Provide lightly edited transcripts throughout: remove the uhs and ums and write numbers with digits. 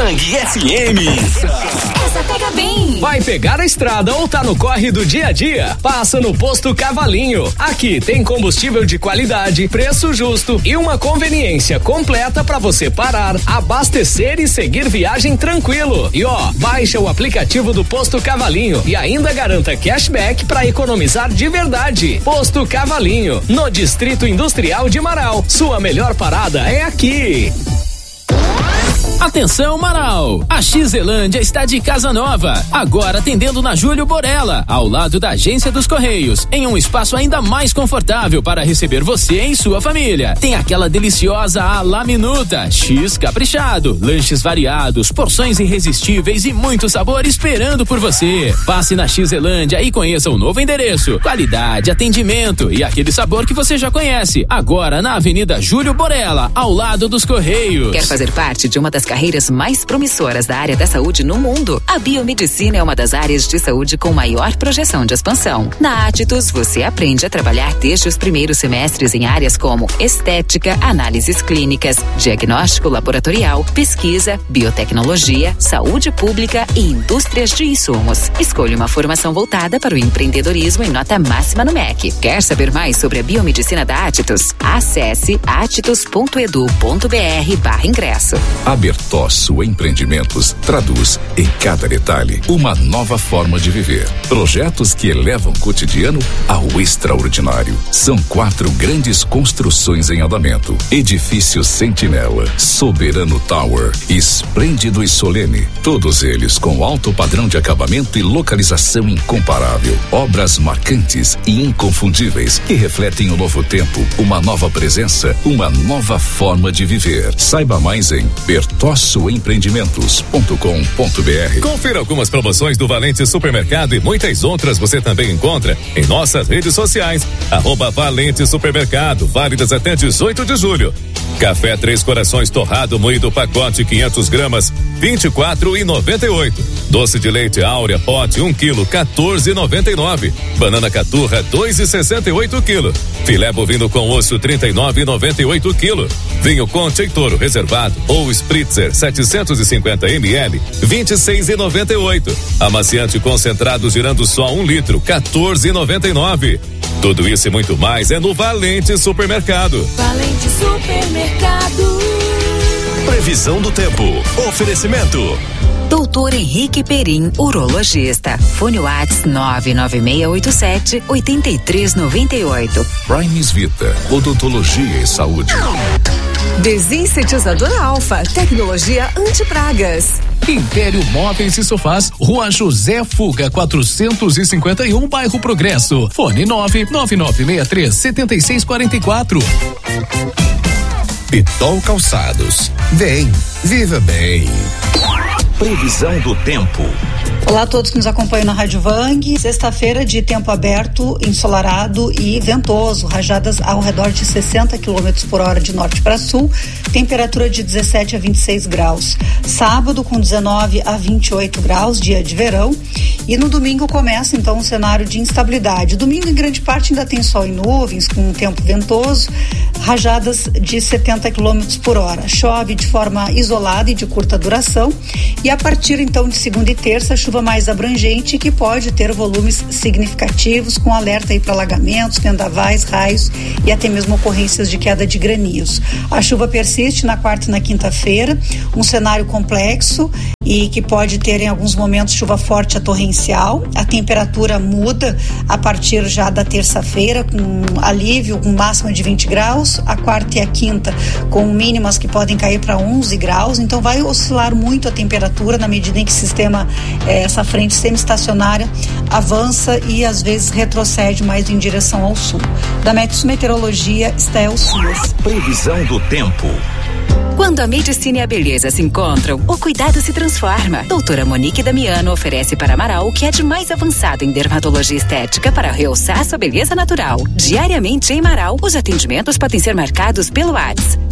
Vang FM. Essa pega bem. Vai pegar a estrada ou tá no corre do dia a dia? Passa no Posto Cavalinho. Aqui tem combustível de qualidade, preço justo e uma conveniência completa para você parar, abastecer e seguir viagem tranquilo. E ó, baixa o aplicativo do Posto Cavalinho e ainda garanta cashback para economizar de verdade. Posto Cavalinho, no Distrito Industrial de Marau. Sua melhor parada é aqui. Atenção, Marau! A Xelândia está de casa nova, agora atendendo na Júlio Borella, ao lado da Agência dos Correios, em um espaço ainda mais confortável para receber você e sua família. Tem aquela deliciosa à la minuta, X caprichado, lanches variados, porções irresistíveis e muito sabor esperando por você. Passe na Xelândia e conheça o novo endereço, qualidade, atendimento e aquele sabor que você já conhece. Agora na Avenida Júlio Borella, ao lado dos Correios. Quer fazer parte de uma das carreiras mais promissoras da área da saúde no mundo? A biomedicina é uma das áreas de saúde com maior projeção de expansão. Na Atitus, você aprende a trabalhar desde os primeiros semestres em áreas como estética, análises clínicas, diagnóstico laboratorial, pesquisa, biotecnologia, saúde pública e indústrias de insumos. Escolha uma formação voltada para o empreendedorismo em nota máxima no MEC. Quer saber mais sobre a biomedicina da Atitus? Acesse atitus.edu.br/ingresso. Bertosso Empreendimentos traduz em cada detalhe uma nova forma de viver. Projetos que elevam o cotidiano ao extraordinário. São 4 grandes construções em andamento: Edifício Sentinela, Soberano Tower, Esplêndido e Solene. Todos eles com alto padrão de acabamento e localização incomparável. Obras marcantes e inconfundíveis que refletem o novo tempo, uma nova presença, uma nova forma de viver. Saiba mais em bertossoempreendimentos.com.br. Confira algumas promoções do Valente Supermercado e muitas outras você também encontra em nossas redes sociais. @Valente Supermercado, válidas até 18 de julho. Café Três Corações torrado moído pacote 500 gramas, 24,98. Doce de leite Áurea pote 1 kg, 14,99. Banana caturra 2,68 kg. Filé bovino com osso 39,98 kg. Vinho Conte e Toro reservado ou Spritzer 750 ml, 26,98. Amaciante concentrado girando só 1 litro, 14,99. Tudo isso e muito mais é no Valente Supermercado. Valente Supermercado. Previsão do tempo. Oferecimento. Doutor Henrique Perim, urologista. Fone Whats 99687-8398. Primes Vita, odontologia e saúde. Desinsetizador Alfa, tecnologia anti-pragas. Império Móveis e Sofás, Rua José Fuga 451, bairro Progresso. Fone 99963-7644. Pitol Calçados. Vem, viva bem. Previsão do tempo. Olá a todos que nos acompanham na Rádio Vang. Sexta-feira de tempo aberto, ensolarado e ventoso, rajadas ao redor de 60 km por hora de norte para sul, temperatura de 17 a 26 graus. Sábado com 19 a 28 graus, dia de verão, e no domingo começa então um cenário de instabilidade. Domingo em grande parte ainda tem sol e nuvens, com um tempo ventoso, rajadas de 70 km por hora. Chove de forma isolada e de curta duração, e a partir então de segunda e terça, chuva mais abrangente que pode ter volumes significativos, com alerta aí para alagamentos, vendavais, raios e até mesmo ocorrências de queda de granizo. A chuva persiste na quarta e na quinta-feira, um cenário complexo e que pode ter em alguns momentos chuva forte a torrencial. A temperatura muda a partir já da terça-feira, com alívio, com máxima de 20 graus, a quarta e a quinta com mínimas que podem cair para 11 graus, então vai oscilar muito a temperatura na medida em que o sistema, essa frente semi-estacionária avança e às vezes retrocede mais em direção ao sul. Da Metsu Meteorologia, Estel Suas. Previsão do tempo. Quando a medicina e a beleza se encontram, o cuidado se transforma. Doutora Monique Damiano oferece para Marau o que é de mais avançado em dermatologia estética para realçar sua beleza natural. Diariamente em Marau, os atendimentos podem ser marcados pelo WhatsApp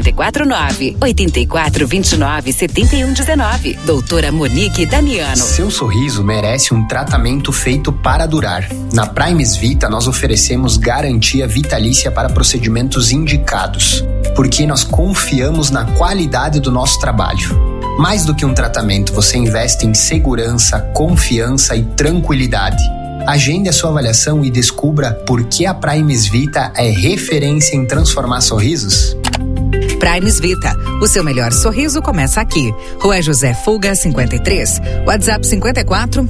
549-8429-7119. Doutora Monique Damiano. Seu sorriso merece um tratamento feito para durar. Na Primes Vita, nós oferecemos garantia vitalícia para procedimentos indicados, porque nós confiamos na qualidade do nosso trabalho. Mais do que um tratamento, você investe em segurança, confiança e tranquilidade. Agende a sua avaliação e descubra por que a Primes Vita é referência em transformar sorrisos. Primes Vita, o seu melhor sorriso começa aqui. Rua José Fuga, 53, WhatsApp 54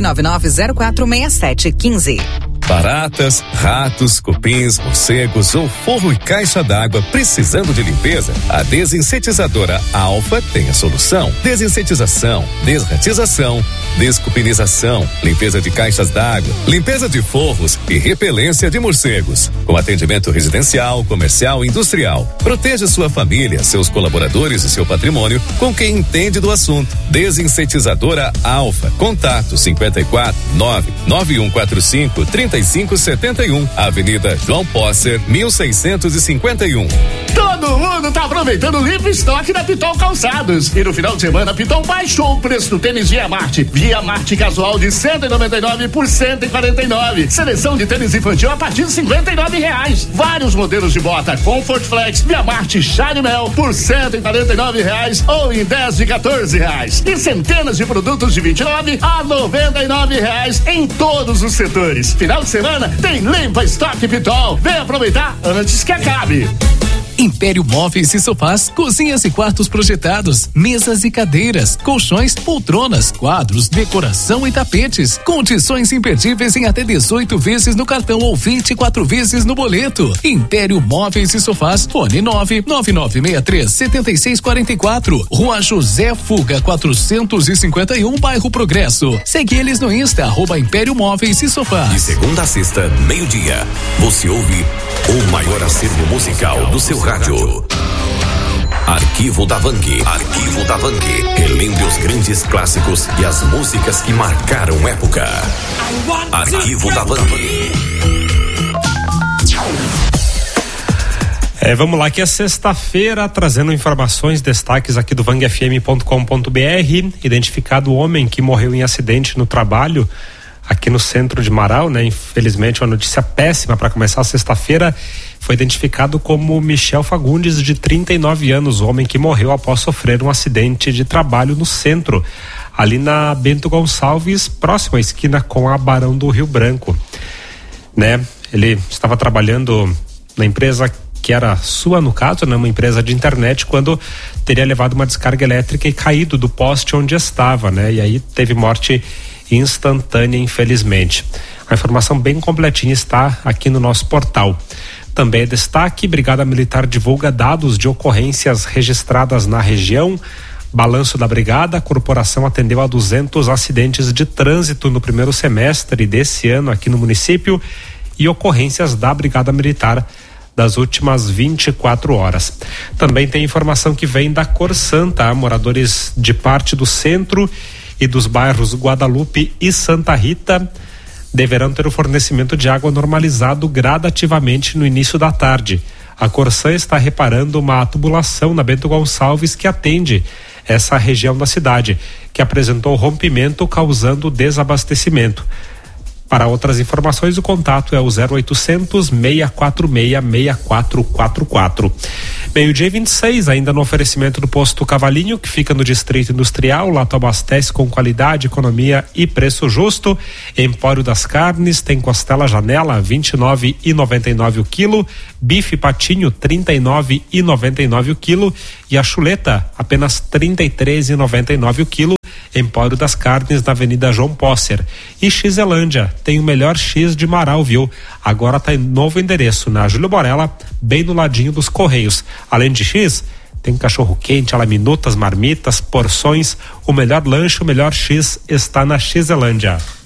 999046715. Baratas, ratos, cupins, morcegos ou forro e caixa d'água precisando de limpeza? A desinsetizadora Alfa tem a solução. Desinsetização, desratização, descupinização, limpeza de caixas d'água, limpeza de forros e repelência de morcegos. Com atendimento residencial, comercial e industrial. Proteja sua família, seus colaboradores e seu patrimônio com quem entende do assunto. Desinsetizadora Alfa. Contato 54 99145 3571, Avenida João Posser, 1651. Todo mundo tá aproveitando o livre estoque da Pitol Calçados. E no final de semana, a Pitol baixou o preço do tênis Via Marte. Via Marte casual de 199 por 149. Seleção de tênis infantil a partir de R$59. Vários modelos de bota Comfort Flex, Via Marte Charimel por R$149 ou em 10 de R$14. E centenas de produtos de R$29 a R$99 em todos os setores. Final de semana tem limpa estoque Pitol. Vem aproveitar antes que acabe. Império Móveis e Sofás, cozinhas e quartos projetados, mesas e cadeiras, colchões, poltronas, quadros, decoração e tapetes. Condições imperdíveis em até 18 vezes no cartão ou 24 vezes no boleto. Império Móveis e Sofás, fone 99963-7644, Rua José Fuga 451, bairro Progresso. Segue eles no Insta, @Império Móveis e Sofás. De segunda a sexta, meio-dia, você ouve o maior acervo musical do seu rádio. Arquivo da Vang. Arquivo da Vang. Relembre os grandes clássicos e as músicas que marcaram época. Arquivo da Vang. Vamos lá, que é sexta-feira, trazendo informações, destaques aqui do vangfm.com.br. Identificado o homem que morreu em acidente no trabalho aqui no centro de Marau, né? Infelizmente, uma notícia péssima para começar a sexta-feira. Foi identificado como Michel Fagundes, de 39 anos, o homem que morreu após sofrer um acidente de trabalho no centro, ali na Bento Gonçalves, próximo à esquina com a Barão do Rio Branco, né? Ele estava trabalhando na empresa que era sua, no caso, né? Uma empresa de internet, quando teria levado uma descarga elétrica e caído do poste onde estava, né? E aí teve morte instantânea, infelizmente. A informação bem completinha está aqui no nosso portal. Também é destaque: Brigada Militar divulga dados de ocorrências registradas na região. Balanço da Brigada: a corporação atendeu a 200 acidentes de trânsito no primeiro semestre desse ano aqui no município, e ocorrências da Brigada Militar das últimas 24 horas. Também tem informação que vem da Corsan, tá? Moradores de parte do centro e dos bairros Guadalupe e Santa Rita deverão ter o fornecimento de água normalizado gradativamente no início da tarde. A Corsan está reparando uma tubulação na Bento Gonçalves que atende essa região da cidade, que apresentou rompimento, causando desabastecimento. Para outras informações, o contato é o 0800 646 6444. Meio-dia 26, ainda no oferecimento do Posto Cavalinho, que fica no Distrito Industrial. Lá tu abastece com qualidade, economia e preço justo. Empório das Carnes, tem costela Janela, R$29,99 o quilo, bife patinho, R$39,99 o quilo, e a chuleta, apenas R$33,99 o quilo. Empório das Carnes, na Avenida João Posser. E Xelândia, tem o melhor X de Marau, viu? Agora tá em novo endereço, na Júlio Borella, bem no ladinho dos Correios. Além de X, tem cachorro quente, alaminutas, marmitas, porções. O melhor lanche, o melhor X está na Xelândia.